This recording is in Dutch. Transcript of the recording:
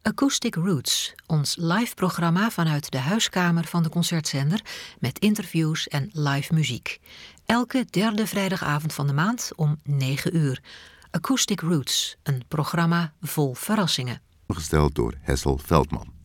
Acoustic Roots, ons live programma vanuit de huiskamer van de Concertzender met interviews en live muziek. Elke derde vrijdagavond van de maand om 9 uur. Acoustic Roots, een programma vol verrassingen. Gesteld door Hessel Veldman.